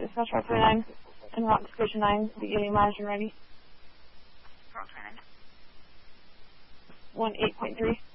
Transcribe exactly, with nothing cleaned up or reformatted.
Dispatch Route twenty-nine, and route to Station nine, beginning management ready. Route twenty-nine. one eight point three.